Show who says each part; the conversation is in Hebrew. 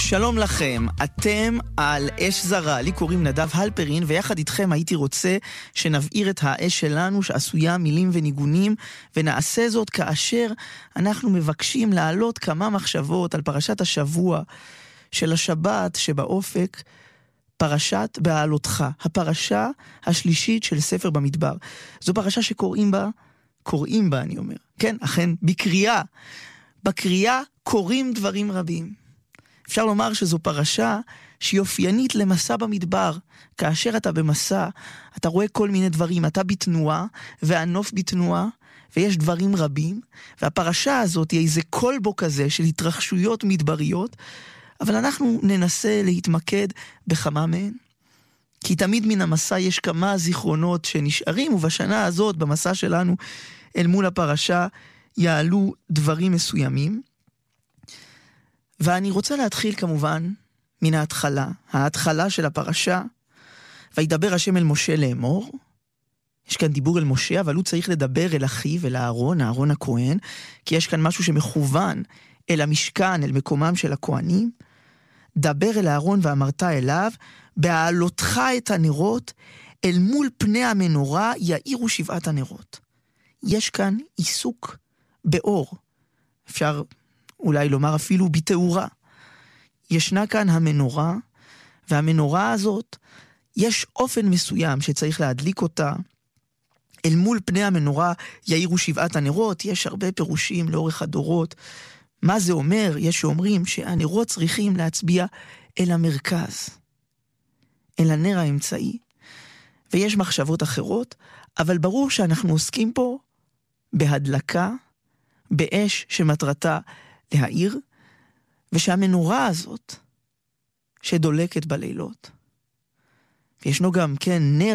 Speaker 1: שלום לכם, אתם על אש זרה, לי קוראים נדב הלפרין, ויחד איתכם הייתי רוצה שנבעיר את האש שלנו שעשויה מילים וניגונים, ונעשה זאת כאשר אנחנו מבקשים להעלות כמה מחשבות על פרשת השבוע של השבת שבאופק, פרשת בהעלותך, הפרשה השלישית של ספר במדבר. זו פרשה שקוראים בה אני אומר, כן, אכן, בקריאה קוראים דברים רבים. אפשר לומר שזו פרשה שהיא אופיינית למסע במדבר. כאשר אתה במסע, אתה רואה כל מיני דברים, אתה בתנועה, והנוף בתנועה, ויש דברים רבים, והפרשה הזאת היא איזה קול בו כזה של התרחשויות מדבריות, אבל אנחנו ננסה להתמקד בכמה מהן. כי תמיד מן המסע יש כמה זיכרונות שנשארים, ובשנה הזאת, במסע שלנו, אל מול הפרשה, יעלו דברים מסוימים. ואני רוצה להתחיל כמובן מן ההתחלה של הפרשה. וידבר השם אל משה לאמור. יש כאן דיבור אל משה, אבל הוא צריך לדבר אל אחיו, אל אהרון הכהן, כי יש כאן משהו שמכוון אל המשכן, אל מקומם של הכהנים. דבר אל אהרון ואמרת אליו, בהעלותך את הנרות, אל מול פני המנורה יאירו 7 הנרות. יש כאן עיסוק באור. אפשר אולי לומר אפילו בתאורה. ישנה כאן המנורה, והמנורה הזאת, יש אופן מסוים שצריך להדליק אותה. אל מול פני המנורה יאירו 7 הנרות, יש הרבה פירושים לאורך הדורות. מה זה אומר? יש שאומרים שהנרות צריכים להצביע אל המרכז, אל הנר האמצעי. ויש מחשבות אחרות, אבל ברור שאנחנו עוסקים פה בהדלקה, באש שמטרתה להאיר, ושהמנורה הזאת שדולקת בלילות. וישנו גם כן נר